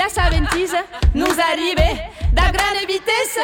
las aventises nous arrivent da grande vitesse.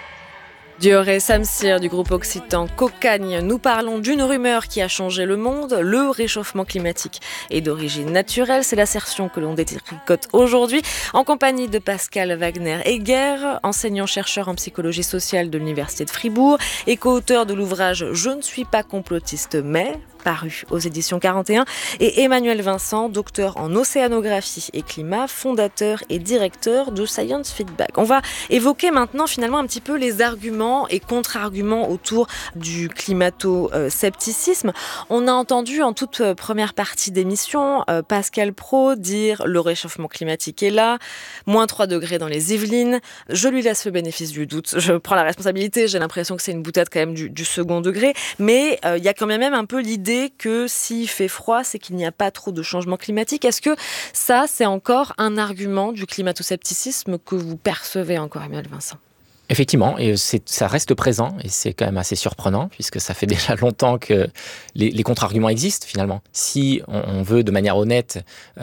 Dioré Samsir du groupe occitan Cocagne. Nous parlons d'une rumeur qui a changé le monde. Le réchauffement climatique est d'origine naturelle. C'est l'assertion que l'on détricote aujourd'hui en compagnie de Pascal Wagner-Egger, enseignant-chercheur en psychologie sociale de l'Université de Fribourg et co-auteur de l'ouvrage « Je ne suis pas complotiste mais », paru aux éditions 41, et Emmanuel Vincent, docteur en océanographie et climat, fondateur et directeur de Science Feedback. On va évoquer maintenant finalement un petit peu les arguments et contre-arguments autour du climato-scepticisme. On a entendu en toute première partie d'émission Pascal Praud dire le réchauffement climatique est là, moins 3 degrés dans les Yvelines. Je lui laisse le bénéfice du doute. Je prends la responsabilité, j'ai l'impression que c'est une boutade quand même du second degré, mais il y a quand même un peu l'idée que s'il fait froid, c'est qu'il n'y a pas trop de changement climatique. Est-ce que ça, c'est encore un argument du climato-scepticisme que vous percevez encore, Emmanuel Vincent ? Effectivement, et ça reste présent, et c'est quand même assez surprenant, puisque ça fait déjà longtemps que les contre-arguments existent, finalement. Si on veut, de manière honnête,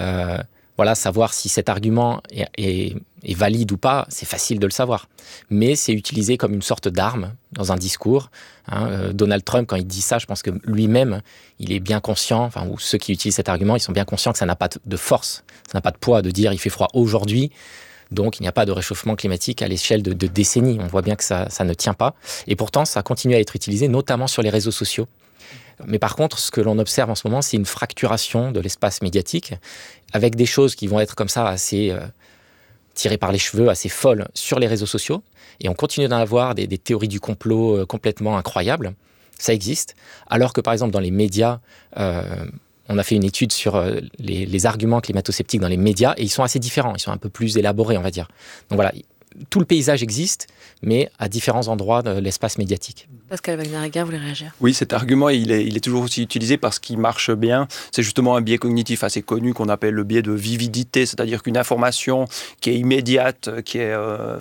savoir si cet argument est valide ou pas, c'est facile de le savoir. Mais c'est utilisé comme une sorte d'arme dans un discours. Donald Trump, quand il dit ça, je pense que lui-même, il est bien conscient, ou ceux qui utilisent cet argument, ils sont bien conscients que ça n'a pas de force, ça n'a pas de poids de dire il fait froid aujourd'hui, donc il n'y a pas de réchauffement climatique à l'échelle de décennies. On voit bien que ça ne tient pas. Et pourtant, ça continue à être utilisé, notamment sur les réseaux sociaux. Mais par contre, ce que l'on observe en ce moment, c'est une fracturation de l'espace médiatique, avec des choses qui vont être comme ça assez tirées par les cheveux, assez folles sur les réseaux sociaux. Et on continue d'en avoir des théories du complot complètement incroyables. Ça existe. Alors que par exemple dans les médias, on a fait une étude sur les arguments climato-sceptiques dans les médias, et ils sont assez différents, ils sont un peu plus élaborés, on va dire. Donc voilà, tout le paysage existe, mais à différents endroits de l'espace médiatique. Pascal Wagner-Egger, vous voulez réagir ? Oui, cet argument, il est toujours aussi utilisé parce qu'il marche bien. C'est justement un biais cognitif assez connu qu'on appelle le biais de vividité, c'est-à-dire qu'une information qui est immédiate, qui est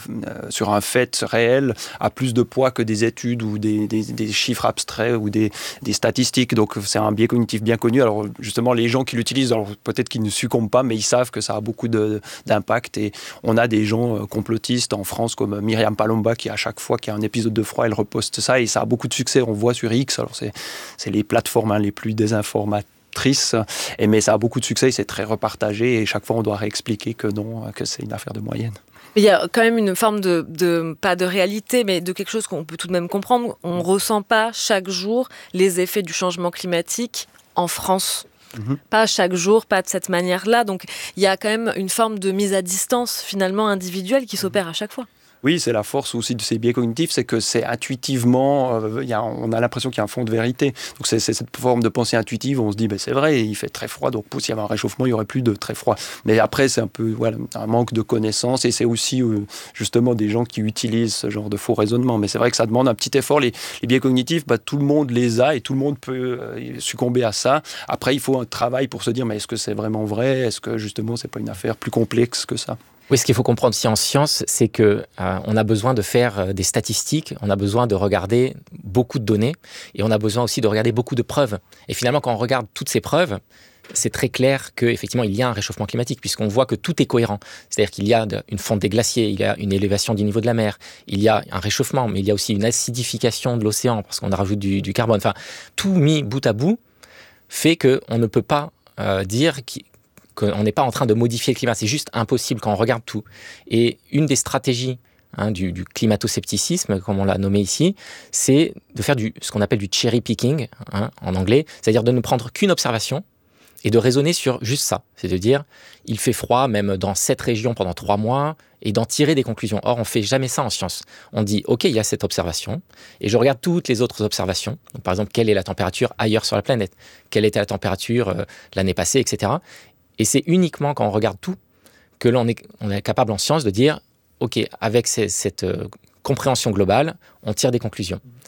sur un fait réel, a plus de poids que des études ou des chiffres abstraits ou des statistiques. Donc c'est un biais cognitif bien connu. Alors justement, les gens qui l'utilisent, alors peut-être qu'ils ne succombent pas, mais ils savent que ça a beaucoup d'impact. Et on a des gens complotistes en France comme Myriam Palomba qui à chaque fois qu'il y a un épisode de froid, elle reposte ça et ça a beaucoup de succès. On voit sur X, alors c'est les plateformes les plus désinformatrices, mais ça a beaucoup de succès, c'est très repartagé et chaque fois on doit réexpliquer que non, que c'est une affaire de moyenne. Il y a quand même une forme de pas de réalité, mais de quelque chose qu'on peut tout de même comprendre. On ne ressent pas chaque jour les effets du changement climatique en France. Pas chaque jour, pas de cette manière-là. Donc il y a quand même une forme de mise à distance finalement individuelle qui s'opère à chaque fois. Oui, c'est la force aussi de ces biais cognitifs, c'est que c'est intuitivement, on a l'impression qu'il y a un fond de vérité. Donc c'est cette forme de pensée intuitive où on se dit, c'est vrai, il fait très froid, donc s'il y avait un réchauffement, il n'y aurait plus de très froid. Mais après, c'est un peu un manque de connaissances et c'est aussi justement des gens qui utilisent ce genre de faux raisonnement. Mais c'est vrai que ça demande un petit effort. Les biais cognitifs, tout le monde les a et tout le monde peut succomber à ça. Après, il faut un travail pour se dire, mais est-ce que c'est vraiment vrai ? Est-ce que justement, c'est pas une affaire plus complexe que ça ? Oui, ce qu'il faut comprendre aussi en science, c'est que on a besoin de faire des statistiques, on a besoin de regarder beaucoup de données et on a besoin aussi de regarder beaucoup de preuves. Et finalement, quand on regarde toutes ces preuves, c'est très clair qu'effectivement, il y a un réchauffement climatique puisqu'on voit que tout est cohérent. C'est-à-dire qu'il y a une fonte des glaciers, il y a une élévation du niveau de la mer, il y a un réchauffement, mais il y a aussi une acidification de l'océan parce qu'on rajoute du carbone. Enfin, tout mis bout à bout fait qu'on ne peut pas dire qu'on n'est pas en train de modifier le climat. C'est juste impossible quand on regarde tout. Et une des stratégies du climato-scepticisme, comme on l'a nommé ici, c'est de faire ce qu'on appelle du cherry picking, en anglais, c'est-à-dire de ne prendre qu'une observation et de raisonner sur juste ça. C'est de dire, il fait froid même dans cette région pendant 3 mois, et d'en tirer des conclusions. Or, on ne fait jamais ça en science. On dit, OK, il y a cette observation, et je regarde toutes les autres observations. Donc, par exemple, quelle est la température ailleurs sur la planète ? Quelle était la température l'année passée, etc. Et c'est uniquement quand on regarde tout que on est capable en science de dire, OK, avec cette compréhension globale, on tire des conclusions.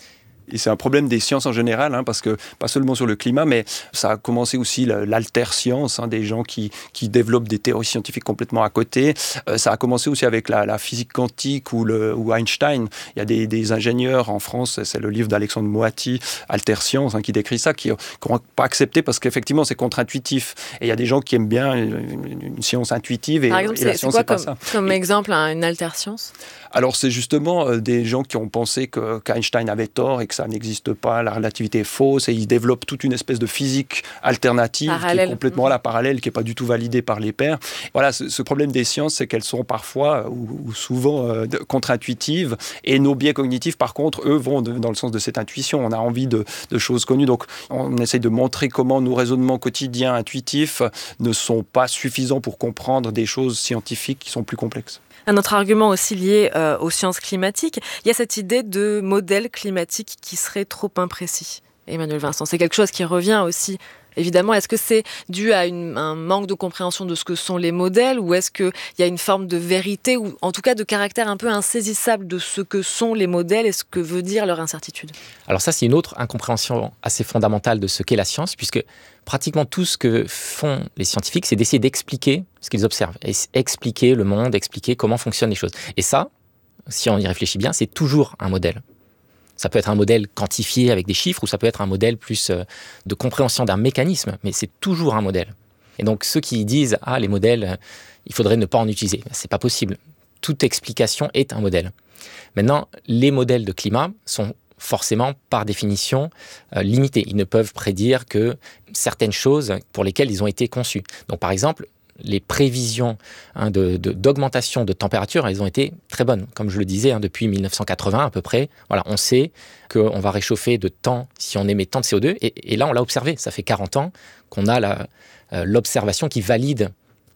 Et c'est un problème des sciences en général, parce que pas seulement sur le climat, mais ça a commencé aussi l'alterscience, des gens qui développent des théories scientifiques complètement à côté. Ça a commencé aussi avec la physique quantique ou Einstein. Il y a des ingénieurs en France, c'est le livre d'Alexandre Moati, Alterscience, qui décrit ça, qui n'ont pas accepté parce qu'effectivement c'est contre-intuitif. Et il y a des gens qui aiment bien une science intuitive et, par exemple, et la science, c'est c'est quoi pas ça. Comme exemple, une alterscience? Alors c'est justement des gens qui ont pensé qu'Einstein avait tort et que ça n'existe pas, la relativité est fausse, et ils développent toute une espèce de physique alternative qui est complètement à la parallèle, qui n'est pas du tout validée par les pairs. Voilà, ce problème des sciences, c'est qu'elles sont parfois ou souvent contre-intuitives, et nos biais cognitifs, par contre, eux, vont dans le sens de cette intuition. On a envie de choses connues, donc on essaye de montrer comment nos raisonnements quotidiens intuitifs ne sont pas suffisants pour comprendre des choses scientifiques qui sont plus complexes. Un autre argument aussi lié aux sciences climatiques, il y a cette idée de modèle climatique qui serait trop imprécis. Emmanuel Vincent, c'est quelque chose qui revient aussi. Évidemment, est-ce que c'est dû à un manque de compréhension de ce que sont les modèles, ou est-ce qu'il y a une forme de vérité, ou en tout cas de caractère un peu insaisissable de ce que sont les modèles et ce que veut dire leur incertitude? Alors ça, c'est une autre incompréhension assez fondamentale de ce qu'est la science, puisque pratiquement tout ce que font les scientifiques, c'est d'essayer d'expliquer ce qu'ils observent, et expliquer le monde, expliquer comment fonctionnent les choses. Et ça, si on y réfléchit bien, c'est toujours un modèle. Ça peut être un modèle quantifié avec des chiffres, ou ça peut être un modèle plus de compréhension d'un mécanisme, mais c'est toujours un modèle. Et donc ceux qui disent « Ah, les modèles, il faudrait ne pas en utiliser », c'est pas possible. Toute explication est un modèle. Maintenant, les modèles de climat sont forcément, par définition, limités. Ils ne peuvent prédire que certaines choses pour lesquelles ils ont été conçus. Donc par exemple, les prévisions d'augmentation de température, elles ont été très bonnes. Comme je le disais, depuis 1980 à peu près, voilà, on sait qu'on va réchauffer de tant si on émet tant de CO2. Et là, on l'a observé. Ça fait 40 ans qu'on a l'observation qui valide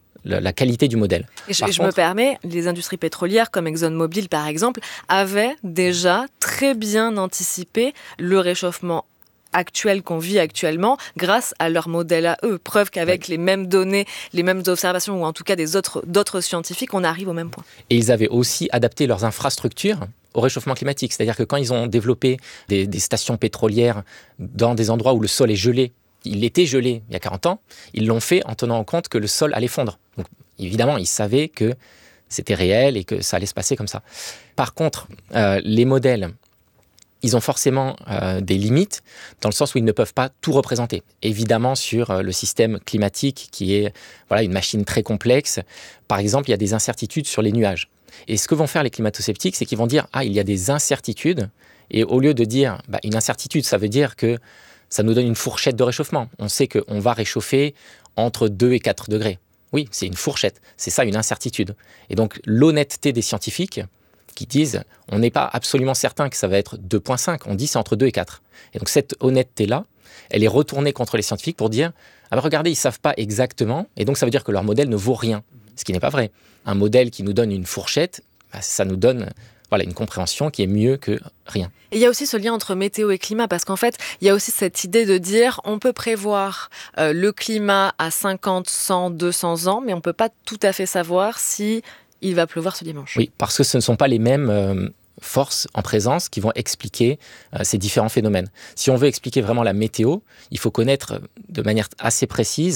la qualité du modèle. Et je me permets, les industries pétrolières comme ExxonMobil par exemple, avaient déjà très bien anticipé le réchauffement actuel qu'on vit actuellement grâce à leur modèle à eux. Preuve qu'avec les mêmes données, les mêmes observations, ou en tout cas d'autres scientifiques, on arrive au même point. Et ils avaient aussi adapté leurs infrastructures au réchauffement climatique. C'est-à-dire que quand ils ont développé des stations pétrolières dans des endroits où le sol est gelé, il était gelé il y a 40 ans, ils l'ont fait en tenant compte que le sol allait fondre. Donc évidemment, ils savaient que c'était réel et que ça allait se passer comme ça. Par contre, les modèles, ils ont forcément des limites, dans le sens où ils ne peuvent pas tout représenter. Évidemment, sur le système climatique, qui est une machine très complexe, par exemple, il y a des incertitudes sur les nuages. Et ce que vont faire les climato-sceptiques, c'est qu'ils vont dire « Ah, il y a des incertitudes », et au lieu de dire une incertitude, ça veut dire que ça nous donne une fourchette de réchauffement. On sait qu'on va réchauffer entre 2 et 4 degrés. Oui, c'est une fourchette, c'est ça une incertitude. Et donc, l'honnêteté des scientifiques, qui disent, on n'est pas absolument certain que ça va être 2,5, on dit c'est entre 2 et 4. Et donc cette honnêteté-là, elle est retournée contre les scientifiques pour dire, regardez, ils ne savent pas exactement, et donc ça veut dire que leur modèle ne vaut rien, ce qui n'est pas vrai. Un modèle qui nous donne une fourchette, ça nous donne une compréhension qui est mieux que rien. Et il y a aussi ce lien entre météo et climat, parce qu'en fait, il y a aussi cette idée de dire, on peut prévoir le climat à 50, 100, 200 ans, mais on ne peut pas tout à fait savoir si il va pleuvoir ce dimanche. Oui, parce que ce ne sont pas les mêmes forces en présence qui vont expliquer ces différents phénomènes. Si on veut expliquer vraiment la météo, il faut connaître de manière assez précise